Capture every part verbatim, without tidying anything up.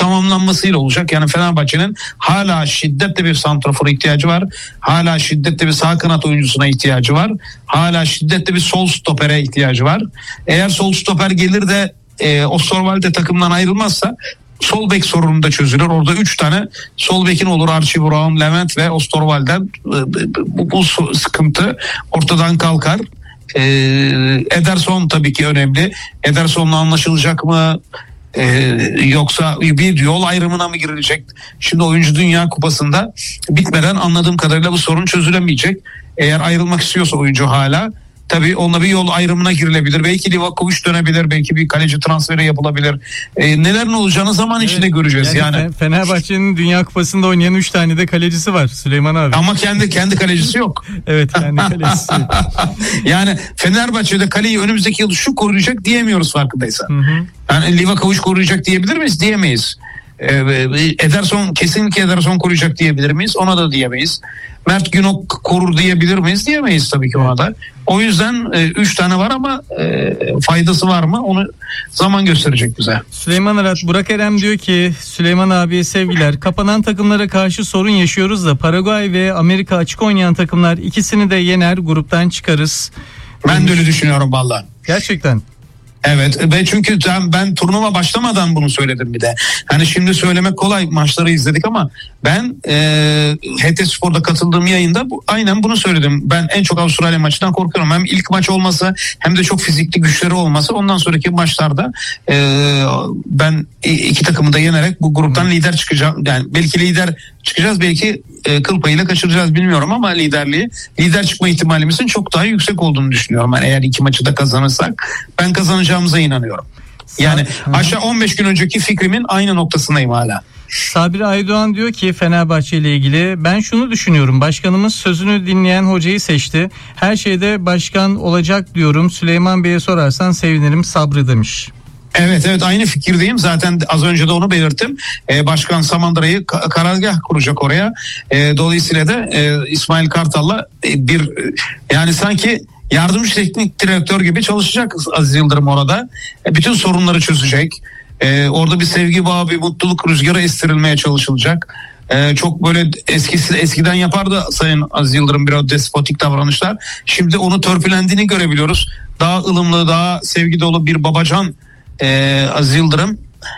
tamamlanmasıyla olacak. Yani Fenerbahçe'nin hala şiddetli bir santrafora ihtiyacı var. Hala şiddetli bir sağ kanat oyuncusuna ihtiyacı var. Hala şiddetli bir sol stopere ihtiyacı var. Eğer sol stoper gelir de e, Osterwalde takımdan ayrılmazsa sol bek sorunu da çözülür. Orada üç tane sol bekin olur. Archie Brown, Levent ve Osterwalde. Bu, bu sıkıntı ortadan kalkar. Ee, Ederson tabii ki önemli. Ederson'la anlaşılacak mı? Ee, yoksa bir yol ayrımına mı girilecek? Şimdi Oyuncu Dünya Kupası'nda bitmeden anladığım kadarıyla bu sorun çözülemeyecek. Eğer ayrılmak istiyorsa oyuncu hala, tabii onunla bir yol ayrımına girilebilir. Belki Livakovic dönebilir. Belki bir kaleci transferi yapılabilir. E, neler ne olacağını zaman evet, içinde göreceğiz. Yani, yani Fenerbahçe'nin Dünya Kupası'nda oynayan üç tane de kalecisi var Süleyman abi. Ama kendi kendi kalecisi yok. Evet, kendi kalecisi. Yani Fenerbahçe'de kaleyi önümüzdeki yıl şu koruyacak diyemiyoruz farkındaysan. Hı hı. Yani Livakovic koruyacak diyebilir miyiz? Diyemeyiz. Ee, Ederson, kesinlikle Ederson koruyacak diyebilir miyiz? Ona da diyemeyiz. Mert Günok korur diyebilir miyiz? Diyemeyiz tabii ki ona da. O yüzden e, üç tane var ama e, faydası var mı? Onu zaman gösterecek bize. Süleyman Arat, Burak Erem diyor ki Süleyman abiye sevgiler. Kapanan takımlara karşı sorun yaşıyoruz da Paraguay ve Amerika açık oynayan takımlar ikisini de yener, gruptan çıkarız. Ben de öyle düşünüyorum vallahi. Gerçekten. Evet ve çünkü ben, ben turnuva başlamadan bunu söyledim bir de. Hani şimdi söylemek kolay, maçları izledik ama ben e, H T Spor'da katıldığım yayında bu, aynen bunu söyledim. Ben en çok Avustralya maçından korkuyorum. Hem ilk maç olması hem de çok fizikli güçleri olması. Ondan sonraki maçlarda e, ben iki takımı da yenerek bu gruptan hmm. lider çıkacağım. Yani belki lider çıkacağız, belki e, kıl payıyla kaçıracağız bilmiyorum ama liderliği, lider çıkma ihtimalimizin çok daha yüksek olduğunu düşünüyorum. Yani eğer iki maçı da kazanırsak ben kazanacağımıza inanıyorum. Yani Hı-hı. aşağı on beş gün önceki fikrimin aynı noktasındayım hala. Sabri Aydoğan diyor ki Fenerbahçe ile ilgili ben şunu düşünüyorum. Başkanımız sözünü dinleyen hocayı seçti. Her şeyde başkan olacak diyorum. Süleyman Bey'e sorarsan sevinirim, sabrı demiş. Evet evet aynı fikirdeyim. Zaten az önce de onu belirttim. Ee, Başkan Samandıra'yı ka- karargah kuracak oraya. Ee, dolayısıyla da e, İsmail Kartal'la e, bir yani sanki yardımcı teknik direktör gibi çalışacak Aziz Yıldırım orada. E, bütün sorunları çözecek. E, orada bir sevgi bağı, bir mutluluk rüzgarı estirilmeye çalışılacak. E, çok böyle eskisi eskiden yapardı Sayın Aziz Yıldırım biraz despotik davranışlar. Şimdi onu törpülendiğini görebiliyoruz. Daha ılımlı, daha sevgi dolu bir babacan Ee, Aziz Yıldırım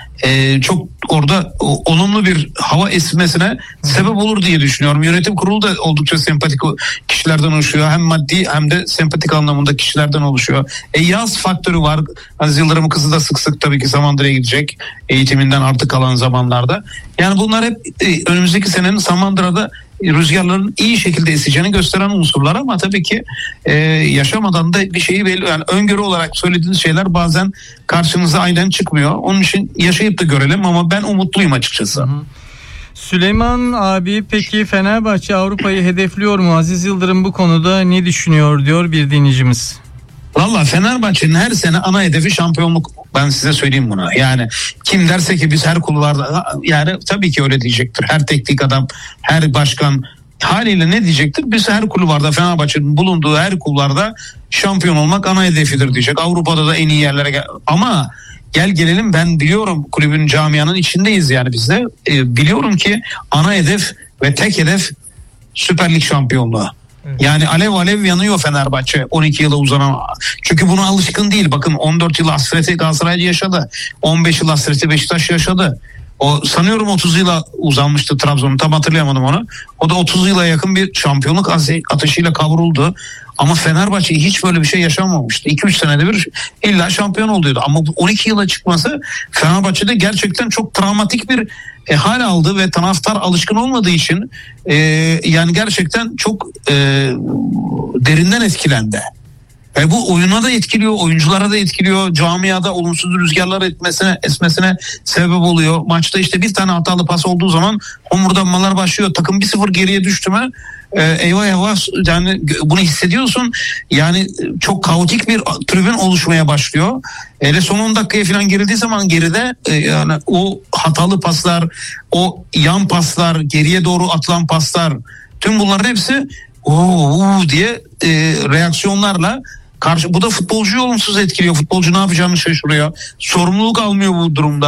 e, çok orada o, olumlu bir hava esmesine sebep olur diye düşünüyorum. Yönetim kurulu da oldukça sempatik kişilerden oluşuyor. Hem maddi hem de sempatik anlamında kişilerden oluşuyor. E, yaz faktörü var. Aziz Yıldırım'ın kızı da sık sık tabii ki Samandıra'ya gidecek eğitiminden artık kalan zamanlarda. Yani bunlar hep e, önümüzdeki senenin Samandıra'da rüzgarların iyi şekilde eseceğini gösteren unsurlar ama tabii ki e, yaşamadan da bir şeyi belli, yani öngörü olarak söylediğiniz şeyler bazen karşınıza aynen çıkmıyor. Onun için yaşayıp da görelim ama ben umutluyum açıkçası. Hı hı. Süleyman abi, peki Fenerbahçe Avrupa'yı hedefliyor mu? Aziz Yıldırım bu konuda ne düşünüyor diyor bir dinleyicimiz. Valla Fenerbahçe'nin her sene ana hedefi şampiyonluk, ben size söyleyeyim bunu. Yani kim derse ki biz her kulvarda, yani tabii ki öyle diyecektir. Her teknik adam, her başkan haliyle ne diyecektir? Biz her kulvarda, Fenerbahçe'nin bulunduğu her kulvarda şampiyon olmak ana hedefidir diyecek. Avrupa'da da en iyi yerlere gel. Ama gel gelelim, ben biliyorum kulübün, camianın içindeyiz yani biz de. E, biliyorum ki ana hedef ve tek hedef Süper Lig şampiyonluğu. Yani alev alev yanıyor Fenerbahçe on iki yıla uzanan. Çünkü buna alışkın değil. Bakın on dört yıl hasreti Galatasaray'da yaşadı. on beş yıl hasreti Beşiktaş yaşadı. O sanıyorum otuz yıla uzanmıştı Trabzon'un, tam hatırlayamadım onu. O da otuz yıla yakın bir şampiyonluk ateşiyle kavruldu. Ama Fenerbahçe hiç böyle bir şey yaşamamıştı. iki üç senede bir illa şampiyon oluyordu. Ama bu on iki yıla çıkması Fenerbahçe'de gerçekten çok travmatik bir e, hal aldı ve taraftar alışkın olmadığı için e, yani gerçekten çok e, derinden etkilendi. E, bu oyuna da etkiliyor, oyunculara da etkiliyor, camiada olumsuz rüzgarlar etmesine, esmesine sebep oluyor. Maçta işte bir tane hatalı pas olduğu zaman homurdanmalar başlıyor. Takım bir sıfır geriye düştü mü e, eyvah eyvah, yani bunu hissediyorsun. Yani çok kaotik bir tribün oluşmaya başlıyor. Hele son on dakikaya falan girildiği zaman geride e, yani o hatalı paslar, o yan paslar, geriye doğru atılan paslar, tüm bunların hepsi uuu diye e, reaksiyonlarla karşı, bu da futbolcuyu olumsuz etkiliyor. Futbolcu ne yapacağını şaşırıyor. Sorumluluk almıyor bu durumda.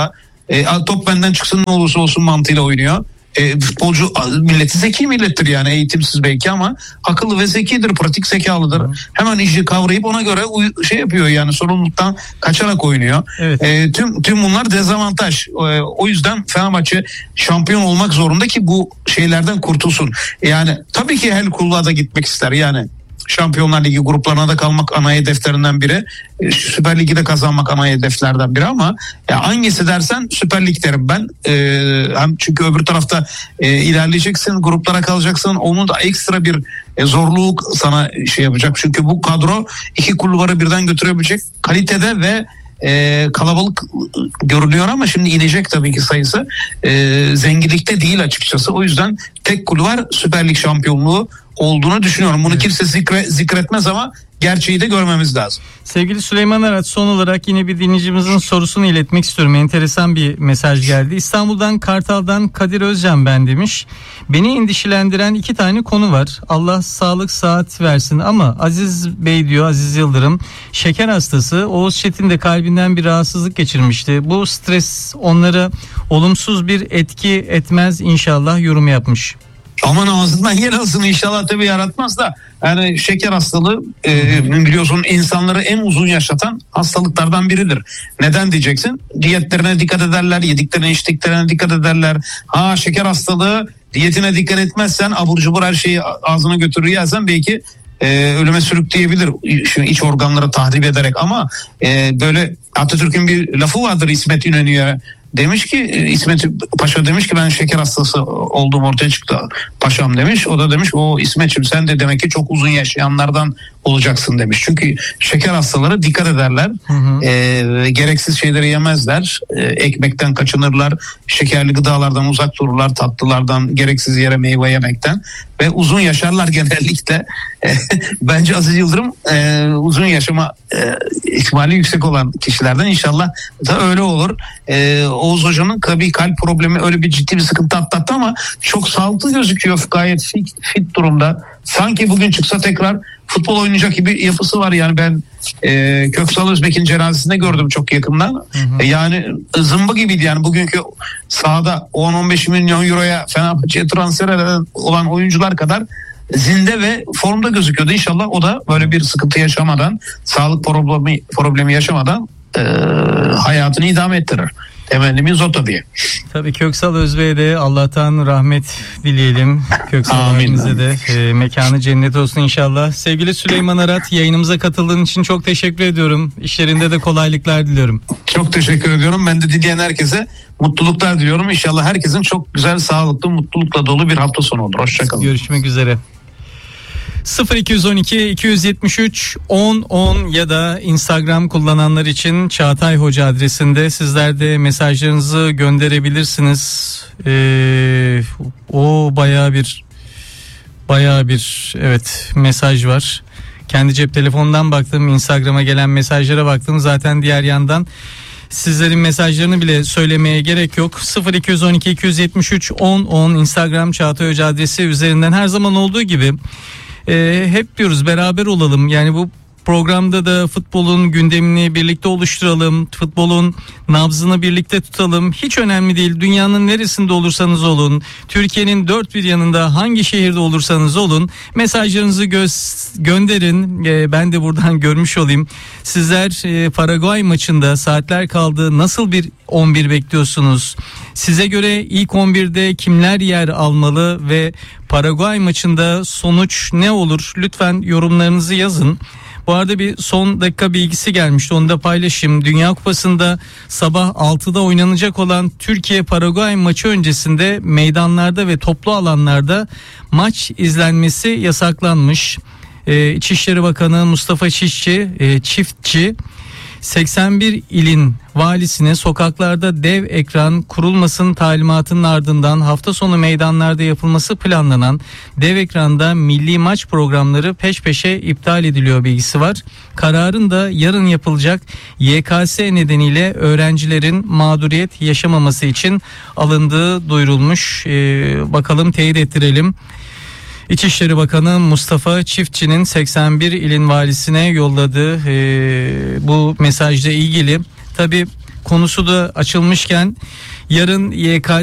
E, top benden çıksın ne olursa olsun mantığıyla oynuyor. E, futbolcu milleti zeki millettir yani, eğitimsiz belki ama akıllı ve zekidir, pratik zekalıdır. Hı. Hemen işi kavrayıp ona göre uy- şey yapıyor yani, sorumluluktan kaçarak oynuyor. Evet. E, tüm tüm bunlar dezavantaj. E, o yüzden Fenerbahçe şampiyon olmak zorunda ki bu şeylerden kurtulsun. Yani tabii ki her kulluğa da gitmek ister yani. Şampiyonlar Ligi gruplarına da kalmak ana hedeflerinden biri. Süper Lig'i de kazanmak ana hedeflerden biri ama ya hangisi dersen Süper Lig derim ben. Ee, hem çünkü öbür tarafta e, ilerleyeceksin, gruplara kalacaksın. Onun da ekstra bir e, zorluk sana şey yapacak. Çünkü bu kadro iki kulvarı birden götürebilecek kalitede ve e, kalabalık görünüyor ama şimdi inecek tabii ki sayısı. E, zenginlikte değil açıkçası. O yüzden tek kulvar Süper Lig şampiyonluğu olduğunu düşünüyorum. Bunu evet. kimse zikre, zikretmez ama gerçeği de görmemiz lazım. Sevgili Süleyman Arat, son olarak yine bir dinleyicimizin sorusunu iletmek istiyorum. Enteresan bir mesaj geldi. İstanbul'dan Kartal'dan Kadir Özcan ben demiş. Beni endişelendiren iki tane konu var. Allah sağlık sıhhat versin ama Aziz Bey diyor, Aziz Yıldırım şeker hastası. Oğuz Çetin de kalbinden bir rahatsızlık geçirmişti. Bu stres onlara olumsuz bir etki etmez inşallah yorum yapmış. Aman ağzından yer alsın inşallah, tabii yaratmaz da yani şeker hastalığı e, biliyorsun insanları en uzun yaşatan hastalıklardan biridir. Neden diyeceksin? Diyetlerine dikkat ederler, yediklerine içtiklerine dikkat ederler. Ha şeker hastalığı, diyetine dikkat etmezsen abur cubur her şeyi ağzına götürür yersen belki e, ölüme sürükleyebilir şimdi iç organları tahrip ederek ama e, böyle Atatürk'ün bir lafı vardır İsmet İnönü'ye. Demiş ki İsmet Paşa demiş ki ben şeker hastası olduğum ortaya çıktı paşam demiş. O da demiş o İsmet'ciğim sen de demek ki çok uzun yaşayanlardan olacaksın demiş. Çünkü şeker hastaları dikkat ederler. Hı hı. E, gereksiz şeyleri yemezler. E, ekmekten kaçınırlar. Şekerli gıdalardan uzak dururlar. Tatlılardan, gereksiz yere meyve yemekten. Ve uzun yaşarlar genellikle. E, bence Aziz Yıldırım e, uzun yaşama e, ihtimali yüksek olan kişilerden, inşallah da öyle olur. E, Oğuz Hoca'nın tabii kalp problemi öyle bir ciddi bir sıkıntı atlattı ama çok sağlıklı gözüküyor, gayet fit, fit durumda. Sanki bugün çıksa tekrar futbol oynayacak gibi yapısı var yani. Ben e, Köksal Özbek'in cenazesinde gördüm çok yakından. Hı hı. E, yani zımba gibiydi yani. Bugünkü sahada on on beş milyon euroya Fenerbahçe'ye transfer eden olan oyuncular kadar zinde ve formda gözüküyordu. İnşallah o da böyle bir sıkıntı yaşamadan, sağlık problemi problemi yaşamadan e, hayatını idame ettirir. Temennimiz o tabii. Tabii Köksal Özbey'e de Allah'tan rahmet dileyelim. Köksal abimize de e, mekanı cennet olsun inşallah. Sevgili Süleyman Arat, yayınımıza katıldığın için çok teşekkür ediyorum. İşlerinde de kolaylıklar diliyorum. Çok teşekkür ediyorum. Ben de dinleyen herkese mutluluklar diliyorum. İnşallah herkesin çok güzel, sağlıklı, mutlulukla dolu bir hafta sonu olur. Hoşçakalın. Görüşmek üzere. sıfır iki on iki iki yetmiş üç on on ya da Instagram kullananlar için Çağatay Hoca adresinde sizler de mesajlarınızı gönderebilirsiniz. Ee, o bayağı bir bayağı bir evet mesaj var. Kendi cep telefonundan baktım, Instagram'a gelen mesajlara baktım. Zaten diğer yandan sizlerin mesajlarını bile söylemeye gerek yok. sıfır iki on iki iki yetmiş üç on on Instagram Çağatay Hoca adresi üzerinden her zaman olduğu gibi Ee, hep diyoruz beraber olalım. Yani bu programda da futbolun gündemini birlikte oluşturalım. Futbolun nabzını birlikte tutalım. Hiç önemli değil. Dünyanın neresinde olursanız olun. Türkiye'nin dört bir yanında hangi şehirde olursanız olun. Mesajlarınızı göz, gönderin. Ee, ben de buradan görmüş olayım. Sizler e, Paraguay maçında saatler kaldı. Nasıl bir on bir bekliyorsunuz? Size göre ilk on birde kimler yer almalı ve Paraguay maçında sonuç ne olur? Lütfen yorumlarınızı yazın. Bu arada bir son dakika bilgisi gelmişti, onu da paylaşayım. Dünya Kupası'nda sabah altıda oynanacak olan Türkiye-Paraguay maçı öncesinde meydanlarda ve toplu alanlarda maç izlenmesi yasaklanmış. Ee, İçişleri Bakanı Mustafa Çiftçi, e, Çiftçi seksen bir ilin valisine sokaklarda dev ekran kurulmasının talimatının ardından hafta sonu meydanlarda yapılması planlanan dev ekranda milli maç programları peş peşe iptal ediliyor bilgisi var. Kararın da yarın yapılacak Y K S nedeniyle öğrencilerin mağduriyet yaşamaması için alındığı duyurulmuş. Ee, bakalım teyit ettirelim. İçişleri Bakanı Mustafa Çiftçi'nin seksen bir ilin valisine yolladığı e, bu mesajla ilgili tabii konusu da açılmışken yarın Y K